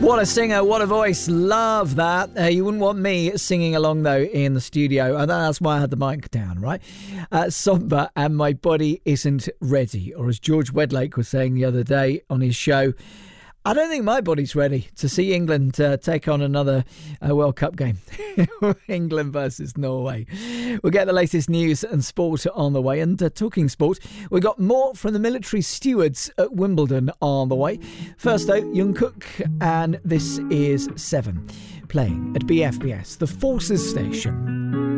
What a singer, what a voice. Love that. You wouldn't want me singing along, though, in the studio. And that's why I had the mic down, right? Somber and My Body Isn't Ready. Or as George Wedlake was saying the other day on his show, I don't think my body's ready to see England take on another World Cup game. England versus Norway. We'll get the latest news and sport on the way. And talking sport, we've got more from the military stewards at Wimbledon on the way. First, though, Jungkook, and this is 7 playing at BFBS, the Forces Station.